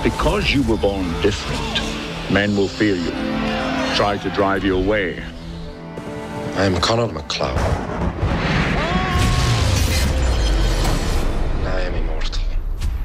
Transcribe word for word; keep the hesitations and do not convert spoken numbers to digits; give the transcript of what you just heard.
Because you were born different, men will fear you, try to drive you away. I am Conor McLeod.